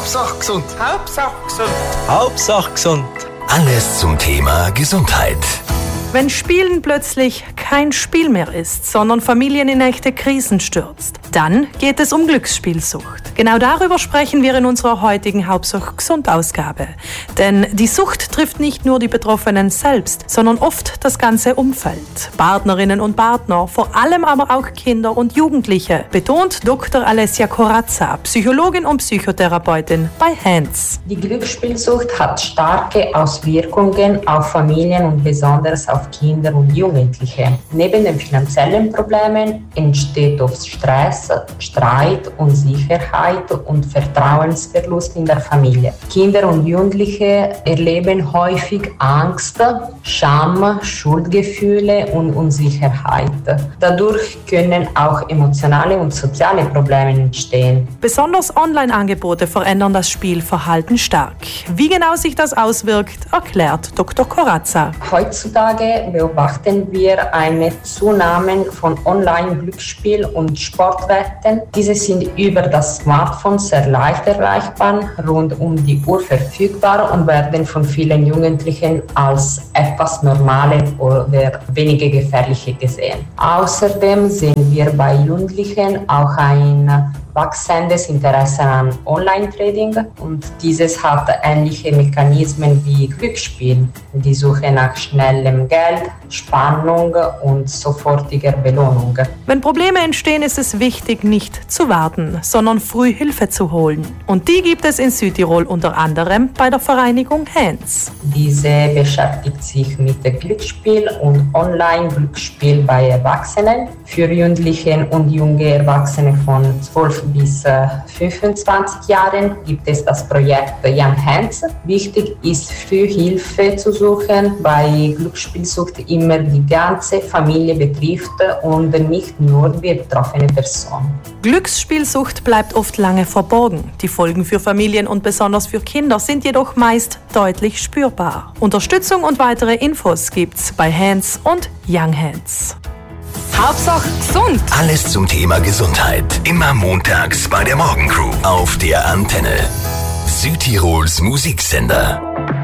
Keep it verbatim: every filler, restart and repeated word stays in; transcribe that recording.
Hauptsache gesund. Hauptsache gesund. Hauptsache gesund. Alles zum Thema Gesundheit. Wenn Spielen plötzlich kein Spiel mehr ist, sondern Familien in echte Krisen stürzt, dann geht es um Glücksspielsucht. Genau darüber sprechen wir in unserer heutigen Hauptsache gesund Ausgabe. Denn die Sucht trifft nicht nur die Betroffenen selbst, sondern oft das ganze Umfeld. Partnerinnen und Partner, vor allem aber auch Kinder und Jugendliche, betont Doktor Alessia Corazza, Psychologin und Psychotherapeutin bei Hands. Die Glücksspielsucht hat starke Auswirkungen auf Familien und besonders auf Kinder und Jugendliche. Neben den finanziellen Problemen entsteht oft Stress, Streit, Unsicherheit und Vertrauensverlust in der Familie. Kinder und Jugendliche erleben häufig Angst, Scham, Schuldgefühle und Unsicherheit. Dadurch können auch emotionale und soziale Probleme entstehen. Besonders Online-Angebote verändern das Spielverhalten stark. Wie genau sich das auswirkt, erklärt Doktor Corazza. Heutzutage beobachten wir eine Zunahme von Online-Glücksspiel und Sportwetten. Diese sind über das Smartphone sehr leicht erreichbar, rund um die Uhr verfügbar und werden von vielen Jugendlichen als etwas Normales oder weniger Gefährliche gesehen. Außerdem sehen wir bei Jugendlichen auch ein wachsendes Interesse an Online-Trading und dieses hat ähnliche Mechanismen wie Glücksspiel, die Suche nach schnellem Geld, Spannung und sofortiger Belohnung. Wenn Probleme entstehen, ist es wichtig, nicht zu warten, sondern früh Hilfe zu holen. Und die gibt es in Südtirol unter anderem bei der Vereinigung Hands. Diese beschäftigt sich mit dem Glücksspiel und Online-Glücksspiel bei Erwachsenen. Für Jugendliche und junge Erwachsene von zwölf bis fünfundzwanzig Jahren gibt es das Projekt Young Hands. Wichtig ist, früh Hilfe zu suchen, weil Glücksspielsucht immer die ganze Familie betrifft und nicht nur die betroffene Person. Glücksspielsucht bleibt oft lange verborgen. Die Folgen für Familien und besonders für Kinder sind jedoch meist deutlich spürbar. Unterstützung und weitere Infos gibt's bei Hands und Young Hands. Hauptsache gesund. Alles zum Thema Gesundheit. Immer montags bei der Morgencrew auf der Antenne. Südtirols Musiksender.